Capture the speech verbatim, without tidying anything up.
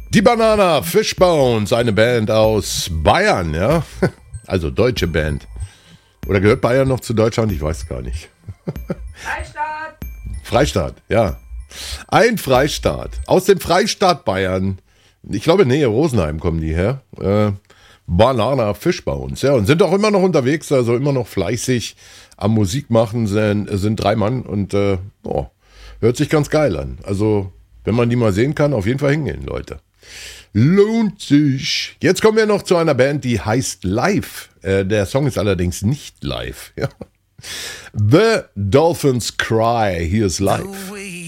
Die Banana Fishbones, eine Band aus Bayern, ja. Also deutsche Band. Oder gehört Bayern noch zu Deutschland? Ich weiß gar nicht. Freistaat! Freistaat, ja. Ein Freistaat. Aus dem Freistaat Bayern. Ich glaube, Nähe Rosenheim kommen die her. Äh, Banana Fishbones, ja. Und sind auch immer noch unterwegs, also immer noch fleißig am Musik machen. Sind, sind drei Mann und äh, oh, hört sich ganz geil an. Also, wenn man die mal sehen kann, auf jeden Fall hingehen, Leute. Lohnt sich. Jetzt kommen wir noch zu einer Band, die heißt Live. Äh, der Song ist allerdings nicht live. Ja. The Dolphins Cry. Hier ist Live.